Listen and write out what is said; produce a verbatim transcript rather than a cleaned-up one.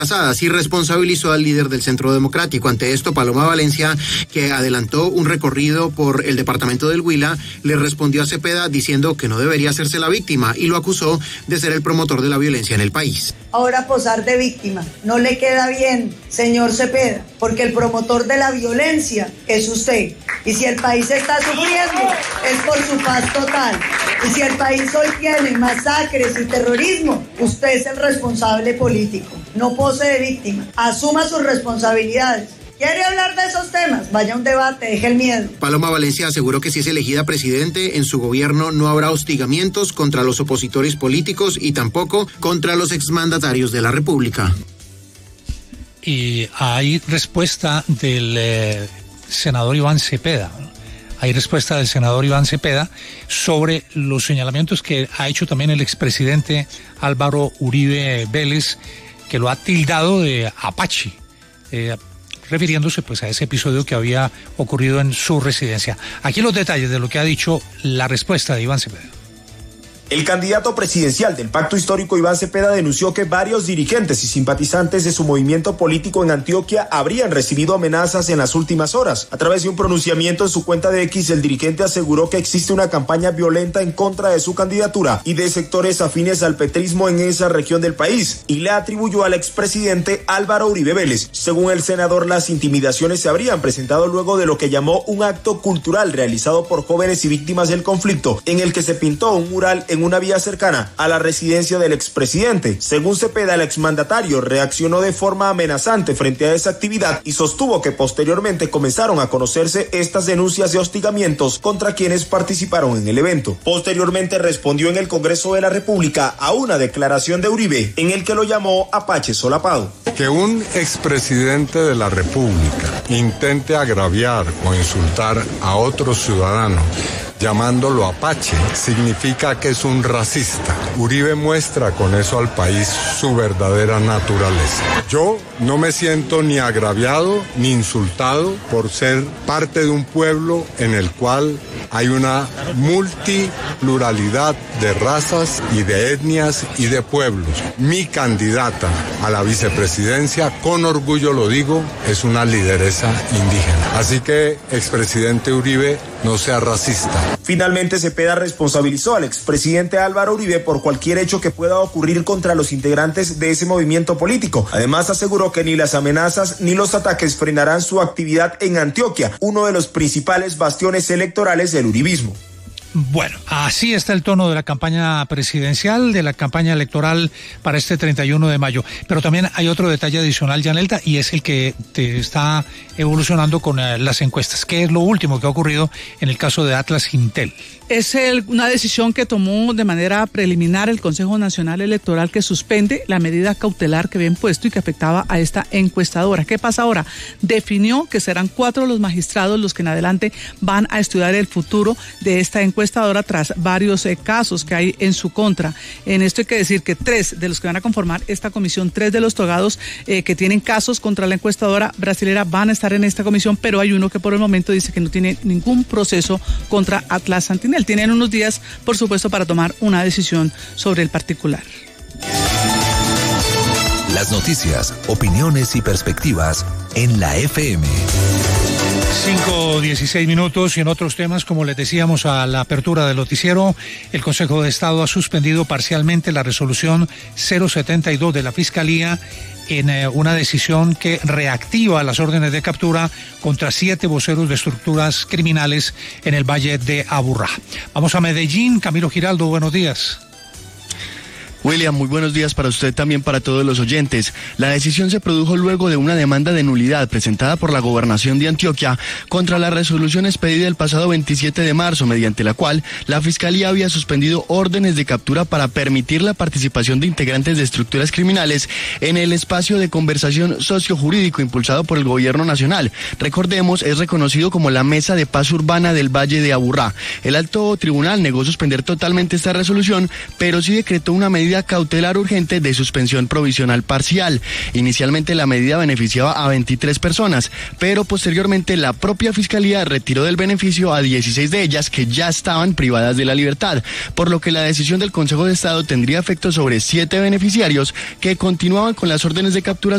pasadas y responsabilizó al líder del Centro Democrático. Ante esto, Paloma Valencia, que adelantó un recorrido por el departamento del Huila, le respondió a Cepeda diciendo que no debería hacerse la víctima y lo acusó de ser el promotor de la violencia en el país. Ahora posar de víctima no le queda bien, señor Cepeda, porque el promotor de la violencia es usted. Y si el país está sufriendo, es por su paz total. Y si el país hoy tiene masacres y terrorismo, usted es el responsable político. No pose de víctima, asuma sus responsabilidades. ¿Quiere hablar de esos temas? Vaya a un debate, deje el miedo. Paloma Valencia aseguró que si es elegida presidente, en su gobierno no habrá hostigamientos contra los opositores políticos y tampoco contra los exmandatarios de la República. Y hay respuesta del eh, senador Iván Cepeda, ¿no? Hay respuesta del senador Iván Cepeda sobre los señalamientos que ha hecho también el expresidente Álvaro Uribe Vélez, que lo ha tildado de Apache, eh, refiriéndose pues a ese episodio que había ocurrido en su residencia. Aquí los detalles de lo que ha dicho la respuesta de Iván Cepeda. El candidato presidencial del Pacto Histórico, Iván Cepeda, denunció que varios dirigentes y simpatizantes de su movimiento político en Antioquia habrían recibido amenazas en las últimas horas. A través de un pronunciamiento en su cuenta de X, el dirigente aseguró que existe una campaña violenta en contra de su candidatura y de sectores afines al petrismo en esa región del país, y le atribuyó al expresidente Álvaro Uribe Vélez. Según el senador, las intimidaciones se habrían presentado luego de lo que llamó un acto cultural realizado por jóvenes y víctimas del conflicto, en el que se pintó un mural en una vía cercana a la residencia del expresidente. Según Cepeda, el exmandatario reaccionó de forma amenazante frente a esa actividad y sostuvo que posteriormente comenzaron a conocerse estas denuncias de hostigamientos contra quienes participaron en el evento. Posteriormente respondió en el Congreso de la República a una declaración de Uribe en el que lo llamó Apache solapado. Que un expresidente de la República intente agraviar o insultar a otro ciudadano llamándolo Apache, significa que es un racista. Uribe muestra con eso al país su verdadera naturaleza. Yo no me siento ni agraviado ni insultado por ser parte de un pueblo en el cual hay una multipluralidad de razas y de etnias y de pueblos. Mi candidata a la vicepresidencia, con orgullo lo digo, es una lideresa indígena. Así que, expresidente Uribe, no sea racista. Finalmente, Cepeda responsabilizó al expresidente Álvaro Uribe por cualquier hecho que pueda ocurrir contra los integrantes de ese movimiento político. Además, aseguró que ni las amenazas ni los ataques frenarán su actividad en Antioquia, uno de los principales bastiones electorales del uribismo. Bueno, así está el tono de la campaña presidencial, de la campaña electoral para este treinta y uno de mayo. Pero también hay otro detalle adicional, Yanelta, y es el que te está evolucionando con eh, las encuestas. ¿Qué es lo último que ha ocurrido en el caso de Atlas Intel? Es el, una decisión que tomó de manera preliminar el Consejo Nacional Electoral, que suspende la medida cautelar que había impuesto y que afectaba a esta encuestadora. ¿Qué pasa ahora? Definió que serán cuatro los magistrados los que en adelante van a estudiar el futuro de esta encuestadora tras varios eh, casos que hay en su contra. En esto hay que decir que tres de los que van a conformar esta comisión, tres de los togados eh, que tienen casos contra la encuestadora brasilera van a estar en esta comisión, pero hay uno que por el momento dice que no tiene ningún proceso contra Atlas Santinel. Tienen unos días, por supuesto, para tomar una decisión sobre el particular. Las noticias, opiniones y perspectivas en la F M. cinco dieciséis minutos, y en otros temas, como les decíamos a la apertura del noticiero, el Consejo de Estado ha suspendido parcialmente la resolución cero setenta y dos de la Fiscalía en eh, una decisión que reactiva las órdenes de captura contra siete voceros de estructuras criminales en el Valle de Aburrá. Vamos a Medellín. Camilo Giraldo, buenos días. William, muy buenos días para usted, también para todos los oyentes. La decisión se produjo luego de una demanda de nulidad presentada por la Gobernación de Antioquia contra la resolución expedida el pasado veintisiete de marzo, mediante la cual la Fiscalía había suspendido órdenes de captura para permitir la participación de integrantes de estructuras criminales en el espacio de conversación sociojurídico impulsado por el Gobierno Nacional. Recordemos, es reconocido como la Mesa de Paz Urbana del Valle de Aburrá. El alto tribunal negó suspender totalmente esta resolución, pero sí decretó una medida medida cautelar urgente de suspensión provisional parcial. Inicialmente la medida beneficiaba a veintitrés personas, pero posteriormente la propia Fiscalía retiró del beneficio a dieciséis de ellas que ya estaban privadas de la libertad, por lo que la decisión del Consejo de Estado tendría efecto sobre siete beneficiarios que continuaban con las órdenes de captura